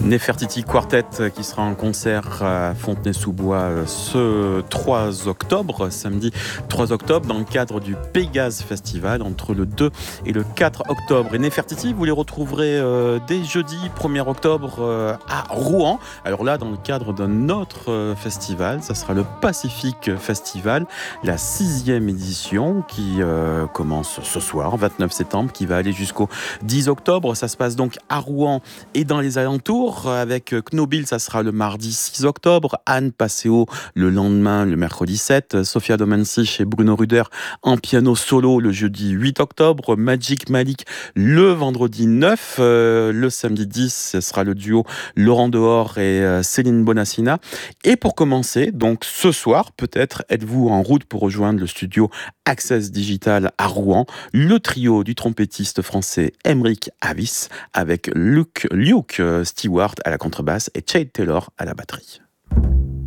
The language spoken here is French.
Nefertiti Quartet qui sera en concert à Fontenay-sous-Bois ce 3 octobre, samedi 3 octobre, dans le cadre du Pégase Festival entre le 2 et le 4 octobre. Et Nefertiti, vous les retrouverez dès jeudi 1er octobre à Rouen. Alors là, dans le cadre d'un autre festival, ça sera le Pacific Festival, la 6e édition qui commence ce soir, 29 septembre, qui va aller jusqu'au 10 octobre. Ça se passe donc à Rouen et dans les alentours. Avec Knobil, ça sera le mardi 6 octobre, Anne Passeo le lendemain, le mercredi 7, Sophia Domanci et Bruno Ruder en piano solo le jeudi 8 octobre, Magic Malik le vendredi 9, le samedi 10, ce sera le duo Laurent Dehors et Céline Bonassina. Et pour commencer, donc ce soir, peut-être êtes-vous en route pour rejoindre le studio Access Digital à Rouen, le trio du trompettiste français Emeric Avis avec Luke Stewart à la contrebasse et Chade Taylor à la batterie.